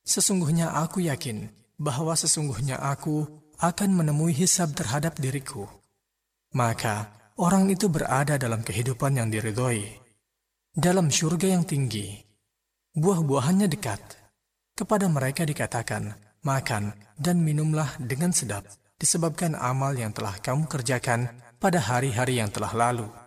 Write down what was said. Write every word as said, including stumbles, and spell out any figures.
Sesungguhnya aku yakin bahwa sesungguhnya aku akan menemui hisab terhadap diriku. Maka orang itu berada dalam kehidupan yang diridhoi, dalam syurga yang tinggi. Buah-buahannya dekat. Kepada mereka dikatakan, makan dan minumlah dengan sedap, disebabkan amal yang telah kamu kerjakan pada hari-hari yang telah lalu.